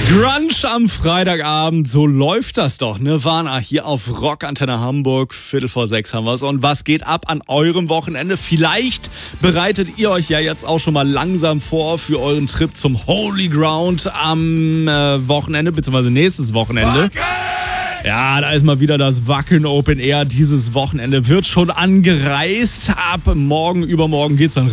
Grunge am Freitagabend, so läuft das doch. Nirvana hier auf Rockantenne Hamburg, 5:45 haben wir's. Und was geht ab an eurem Wochenende? Vielleicht bereitet ihr euch ja jetzt auch schon mal langsam vor für euren Trip zum Holy Ground am Wochenende, beziehungsweise nächstes Wochenende. Ja, da ist mal wieder das Wacken Open Air. Dieses Wochenende wird schon angereist. Ab morgen, übermorgen geht's dann